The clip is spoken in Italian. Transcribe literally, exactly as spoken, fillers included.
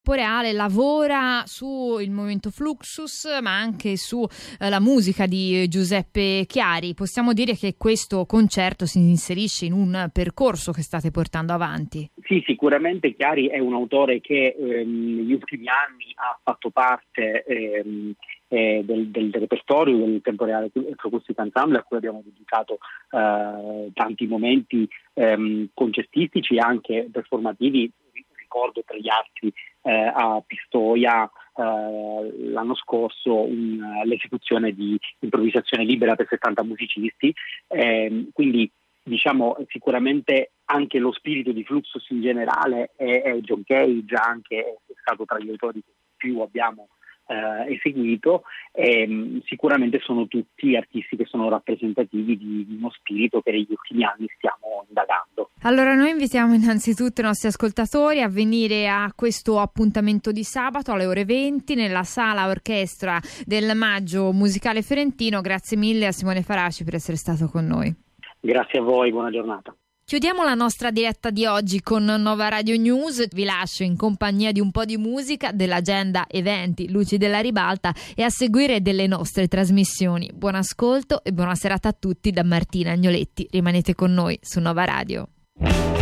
tempo reale, lavora sul movimento Fluxus, ma anche su eh, la musica di Giuseppe Chiari. Possiamo dire che questo concerto si inserisce in un percorso che state portando avanti? Sì, sicuramente Chiari è un autore che ehm, negli ultimi anni ha fatto parte ehm, eh, del, del repertorio del Temporeale Electroacoustic Ensemble, a cui abbiamo dedicato eh, tanti momenti ehm, concertistici e anche performativi. Ricordo tra gli altri eh, a Pistoia eh, l'anno scorso un, l'esecuzione di improvvisazione libera per settanta musicisti, eh, quindi diciamo sicuramente anche lo spirito di Fluxus in generale è, è John Cage, anche è stato tra gli autori che più abbiamo eh, eseguito, e sicuramente sono tutti artisti che sono rappresentativi di, di uno spirito che negli ultimi anni stiamo indagando. Allora noi invitiamo innanzitutto i nostri ascoltatori a venire a questo appuntamento di sabato alle ore venti nella sala orchestra del Maggio Musicale Fiorentino. Grazie mille a Simone Faraci per essere stato con noi. Grazie a voi, buona giornata. Chiudiamo la nostra diretta di oggi con Nova Radio News. Vi lascio in compagnia di un po' di musica, dell'agenda eventi Luci della Ribalta e a seguire delle nostre trasmissioni. Buon ascolto e buona serata a tutti da Martina Agnoletti. Rimanete con noi su Nova Radio.